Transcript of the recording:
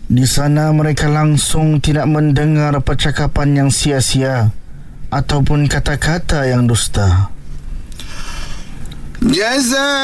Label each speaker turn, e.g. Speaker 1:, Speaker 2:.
Speaker 1: Di sana mereka langsung tidak mendengar percakapan yang sia-sia ataupun kata-kata yang dusta.
Speaker 2: Jaza